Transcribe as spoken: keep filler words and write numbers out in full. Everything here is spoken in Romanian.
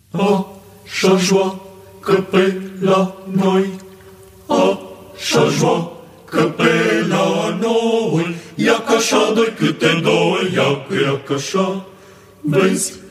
Așa joacă pe la noi, așa joacă pe la noi, ia ca așa doi câte doi, ia că ia ca așa, vezi